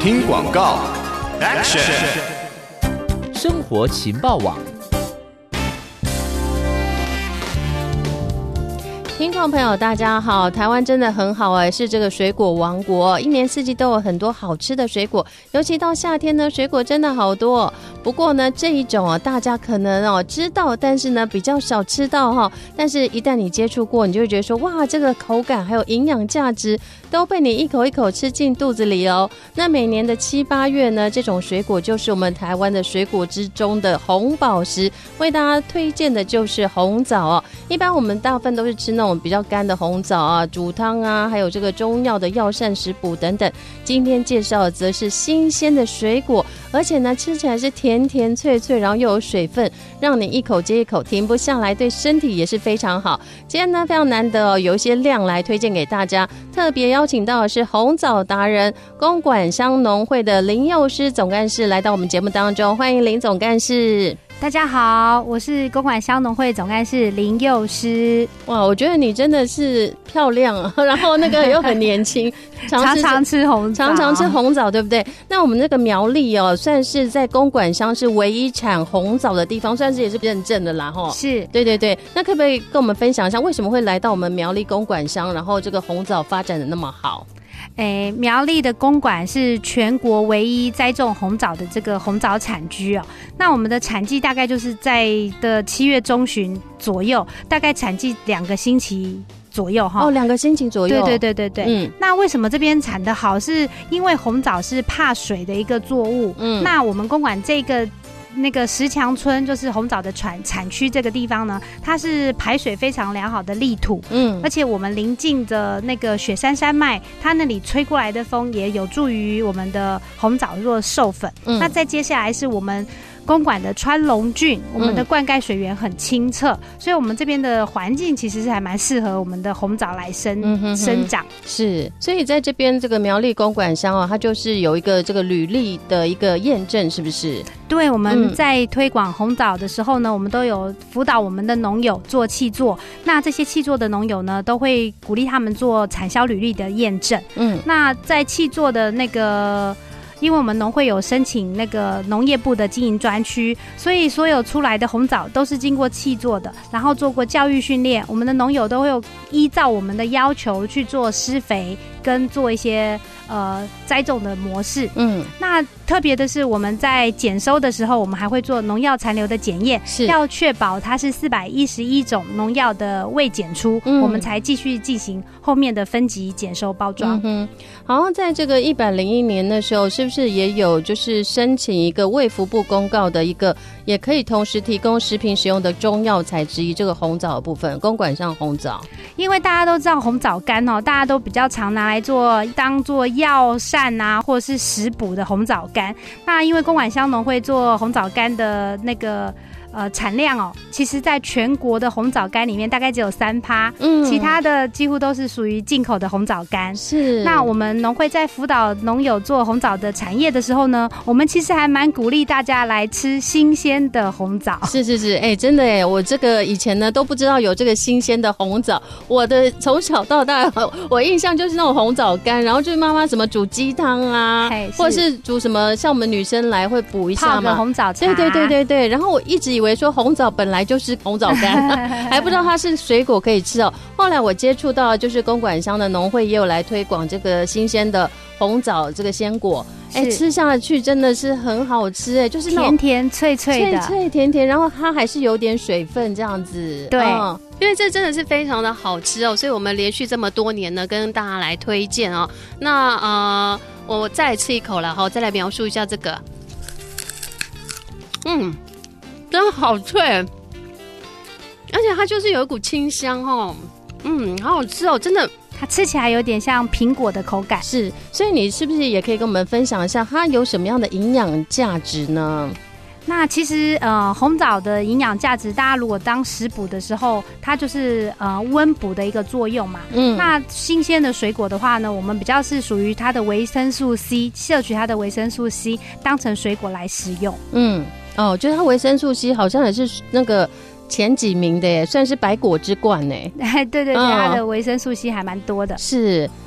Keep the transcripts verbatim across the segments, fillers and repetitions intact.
听广告 Action 生活情报网， 听众朋友大家好，台湾真的很好哎，是这个水果王国，一年四季都有很多好吃的水果，尤其到夏天呢，水果真的好多。不过呢，这一种哦，大家可能哦知道，但是呢比较少吃到哈。但是一旦你接触过，你就会觉得说，哇，这个口感还有营养价值都被你一口一口吃进肚子里哦。那每年的七八月呢，这种水果就是我们台湾的水果之中的红宝石，为大家推荐的就是红枣哦。一般我们大部分都是吃那种比较干的红枣啊，煮汤啊，还有这个中药的药膳食补等等。今天介绍的则是新鲜的水果，而且呢吃起来是甜甜脆脆，然后又有水分，让你一口接一口停不下来，对身体也是非常好。今天呢非常难得哦，有一些量来推荐给大家，特别邀请到的是红枣达人公馆乡农会的林幼诗总干事来到我们节目当中，欢迎林总干事。 大家好，我是公馆乡农会总干事林幼诗。 哇，我觉得你真的是漂亮，然后那个又很年轻， 常常吃红枣， 常常吃红枣，对不对？那我们那个苗栗哦，算是在公馆乡是唯一产红枣的地方，算是也是认证的啦，哈。 是， 对对对。那可不可以跟我们分享一下，为什么会来到我们苗栗公馆乡，然后这个红枣发展的那么好？ 诶，苗栗的公馆是全国唯一栽种红枣的这个红枣产区哦。那我们的产季大概就是在的七月中旬左右，大概产季两个星期左右哈。 哦，两个星期左右。 对对对对对。嗯，那为什么这边产得好？是因为红枣是怕水的一个作物。嗯，那我们公馆这个。那个石墙村就是红枣的产产区，这个地方呢，它是排水非常良好的砾土，嗯，而且我们邻近的那个雪山山脉，它那里吹过来的风也有助于我们的红枣做授粉。嗯，那再接下来是我们公馆的川龙郡，我们的灌溉水源很清澈，嗯，所以我们这边的环境其实是还蛮适合我们的红枣来生、嗯、哼哼生长。 是，所以在这边这个苗栗公馆乡啊，它就是有一个这个履历的一个验证，是不是？ 对，我们在推广红枣的时候呢，我们都有辅导我们的农友做契作。那这些契作的农友呢，都会鼓励他们做产销履历的验证。嗯，那在契作的那个。因为我们农会有申请那个农业部的经营专区，所以所有出来的红枣都是经过契作的，然后做过教育训练，我们的农友都会有依照我们的要求去做施肥跟做一些呃栽种的模式。嗯，那特别的是我们在检收的时候，我们还会做农药残留的检验，是要确保它是四百一十一种农药的未检出，嗯，我们才继续进行后面的分级检收包装。 嗯哼，好像在这个一百零一年的时候，是不是也有就是申请一个卫福部公告的一个，也可以同时提供食品使用的中药材之一，这个红枣的部分，公馆上红枣。 因为大家都知道红枣干哦，大家都比较常拿来做当做药膳啊，或者是食补的红枣干。那因为公馆乡农会做红枣干的那个呃产量哦，其实在全国的红枣干里面大概只有三趴，嗯，其他的几乎都是属于进口的红枣干。是，那我们农会在辅导农友做红枣的产业的时候呢，我们其实还蛮鼓励大家来吃新鲜的红枣。 是是是，哎、欸，真的哎，我这个以前呢都不知道有这个新鲜的红枣，我的从小到大我印象就是那种红枣干，然后就是妈妈什么煮鸡汤啊，或者是煮什么，像我们女生来会补一下嘛， 泡个红枣茶。 对对对对对，然后我一直以为以为说红枣本来就是红枣干还不知道它是水果可以吃哦。后来我接触到就是公馆乡的农会也有来推广这个新鲜的红枣这个鲜果，哎，吃下去真的是很好吃哎，就是那种甜甜脆脆的， 脆脆甜甜，然后它还是有点水分这样子。 对。 嗯，因为这真的是非常的好吃哦，所以我们连续这么多年呢跟大家来推荐哦。那呃，我再来吃一口了哈，再来描述一下这个，嗯。真好脆，而且它就是有一股清香哦，嗯，好好吃哦，真的， 它吃起来有点像苹果的口感。 是，所以你是不是也可以跟我们分享一下它有什么样的营养价值呢？ 那其实呃，红枣的营养价值，大家如果当食补的时候，它就是呃温补的一个作用嘛。嗯，那新鲜的水果的话呢，我们比较是属于它的维生素 C， 摄取它的维生素 C 当成水果来食用。嗯。 哦，觉得它维生素 C 好像也是那个前几名的耶，算是百果之冠耶。 对对对，嗯，它的维生素 C 还蛮多的。 是，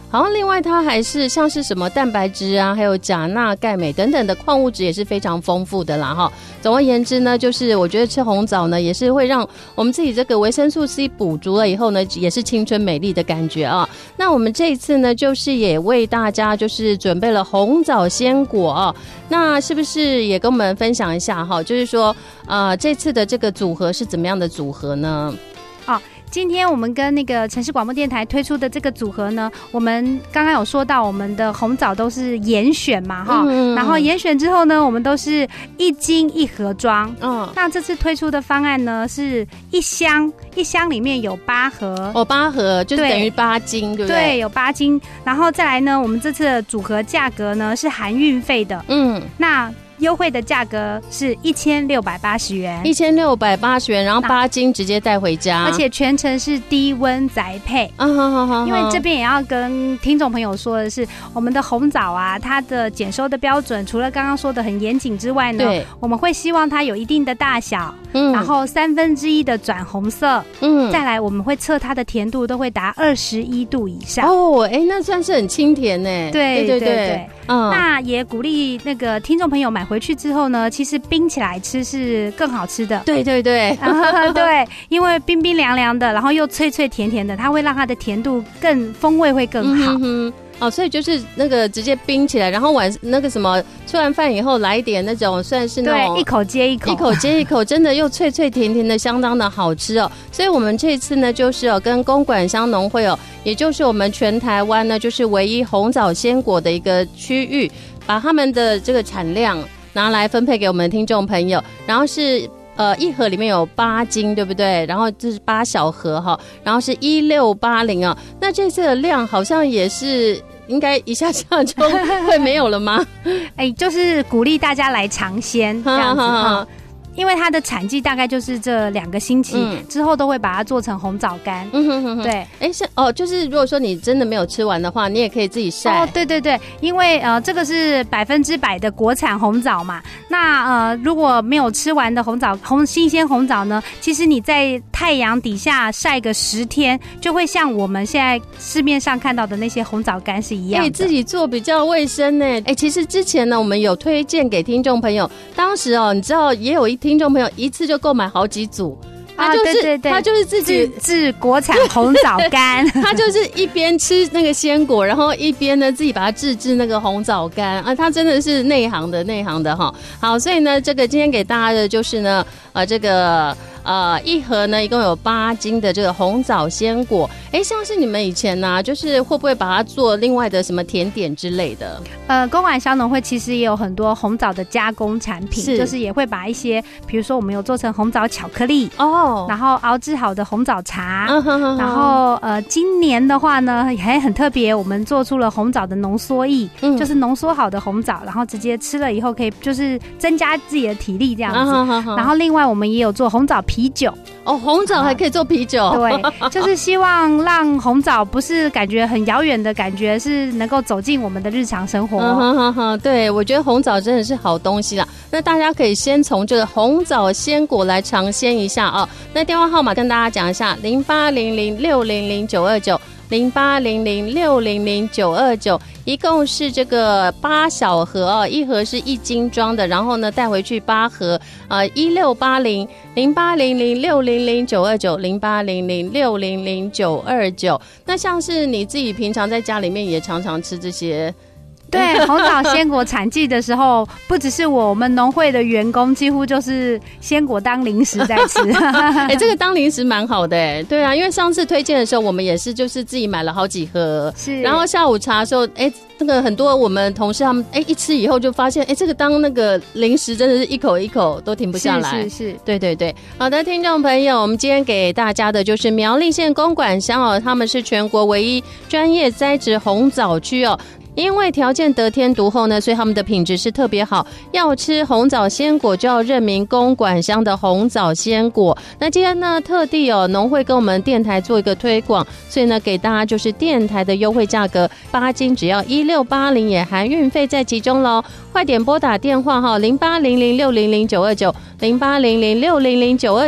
好像另外它还是像是什么蛋白质啊，还有钾、钠、钙、镁等等的矿物质也是非常丰富的啦哈。总而言之呢，就是我觉得吃红枣呢，也是会让我们自己这个维生素 C 补足了以后呢，也是青春美丽的感觉啊。那我们这一次呢，就是也为大家就是准备了红枣鲜果啊。那是不是也跟我们分享一下哈？就是说，呃，这次的这个组合是怎么样的组合呢？ 哦，今天我们跟那个城市广播电台推出的这个组合呢，我们刚刚有说到我们的红枣都是严选嘛哈、嗯，然后严选之后呢，我们都是一斤一盒装。嗯，那这次推出的方案呢，是一箱，一箱里面有八盒。 哦，八盒就是等于八斤，对不对？ 对，有八斤。然后再来呢，我们这次的组合价格呢是含运费的。嗯，那优惠的价格是一千六百八十元， 一千六百八十元，然后八斤直接带回家， 而且全程是低温宅配。啊，好好好，因为这边也要跟听众朋友说的是，我们的红枣啊，它的检收的标准，除了刚刚说的很严谨之外呢，对，我们会希望它有一定的大小，嗯，然后三分之一的转红色，嗯，再来我们会测它的甜度，都会达二十一度以上。 哦，哎，那算是很清甜呢。 对对对 对, 对，嗯，那也鼓励那个听众朋友买回去之后呢，其实冰起来吃是更好吃的。 对对对、 啊、对，因为冰冰凉凉的，然后又脆脆甜甜的，它会让它的甜度更风味会更好。嗯哼哼， 哦，所以就是那个直接冰起来，然后晚那个什么吃完饭以后来一点那种算是那种对一口接一口， 一口接一口，真的又脆脆甜甜的，相当的好吃哦。所以我们这次呢，就是哦跟公馆乡农会哦，也就是我们全台湾呢，就是唯一红枣鲜果的一个区域，把他们的这个产量拿来分配给我们的听众朋友，然后是呃一盒里面有八斤，对不对？然后这是八小盒哈，然后是一六八零啊。那这次的量好像也是应该一下下就会没有了吗？ 哎，就是鼓励大家来尝鲜这样子哈。因为它的产季大概就是这两个星期、嗯、之后都会把它做成红枣干。嗯哼哼哼，对， 哎是哦，就是如果说你真的没有吃完的话，你也可以自己晒。 哦，对对对，因为呃这个是百分之百的国产红枣嘛，那呃如果没有吃完的红枣红新鲜红枣呢，其实你在太阳底下晒个十天，就会像我们现在市面上看到的那些红枣干是一样的。 可以自己做比较卫生呢。哎，其实之前呢，我们有推荐给听众朋友，当时哦，你知道也有一听众朋友一次就购买好几组。他就是、啊、对对对，他就是自己制国产红枣干， 他就是一边吃那个鲜果，然后一边呢自己把它自制那个红枣干啊，他真的是内行的内行的哈。好，所以呢，这个今天给大家的就是呢，呃，这个呃一盒呢一共有八斤的这个红枣鲜果。哎，像是你们以前呢、啊，就是会不会把它做另外的什么甜点之类的？ 呃，公馆小农会其实也有很多红枣的加工产品，是就是也会把一些，比如说我们有做成红枣巧克力哦，然后熬制好的红枣茶，嗯、呵呵呵然后呃，今年的话呢还很特别，我们做出了红枣的浓缩液，嗯、就是浓缩好的红枣，然后直接吃了以后可以就是增加自己的体力这样子。嗯、呵呵然后另外我们也有做红枣啤酒。 哦，红枣还可以做啤酒， 嗯、对，就是希望让红枣不是感觉很遥远的感觉，是能够走进我们的日常生活。嗯哼哼哼，对，我觉得红枣真的是好东西啦。那大家可以先从这个红枣鲜果来尝鲜一下啊。那电话号码跟大家讲一下：零八零零六零零九二九。零八零零六零零九二九，一共是这个八小盒哦，一盒是一斤装的，然后呢带回去八盒，呃一六八零零八零零六零零九二九零八零零六零零九二九。那像是你自己平常在家里面也常常吃这些。 对，红枣鲜果产季的时候，不只是我们农会的员工，几乎就是鲜果当零食在吃。 哎、欸，这个当零食蛮好的哎、欸。对啊，因为上次推荐的时候，我们也是就是自己买了好几盒，是。然后下午茶的时候，哎、欸，那个很多我们同事他们哎、欸、一吃以后就发现，哎、欸，这个当那个零食真的是一口一口都停不下来。 是是是， 对对对。好的，听众朋友，我们今天给大家的就是苗栗县公馆乡哦，他们是全国唯一专业栽植红枣区哦。因为条件得天独厚呢，所以他们的品质是特别好。要吃红枣鲜果，就要认明公馆乡的红枣鲜果。那今天呢，特地哦，农会跟我们电台做一个推广，所以呢，给大家就是电台的优惠价格，八斤只要一六八零，也含运费在其中喽。快点拨打电话哈，零八零零六零零九二九，零八零零六零零九二九。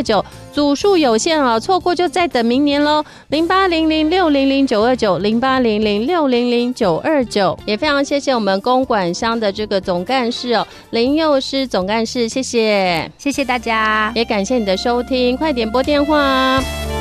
组数有限啊，错过就再等明年喽。零八零零六零零九二九，零八零零六零零九二九，也非常谢谢我们公馆乡的这个总干事哦，林佑诗总干事，谢谢， 谢谢大家， 也感谢你的收听，快点拨电话。